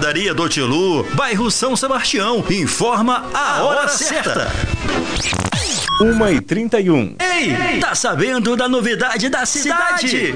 Padaria do Tilu, bairro São Sebastião. Informa a hora certa. 1h31. Ei, tá sabendo da novidade da cidade?